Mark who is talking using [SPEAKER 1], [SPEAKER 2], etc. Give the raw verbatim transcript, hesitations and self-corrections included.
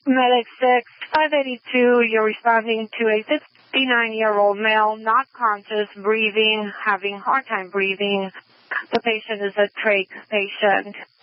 [SPEAKER 1] Medic six, five eighty-two, you're responding to a fifty-nine-year-old male, not conscious, breathing, having hard time breathing. The patient is a trach patient.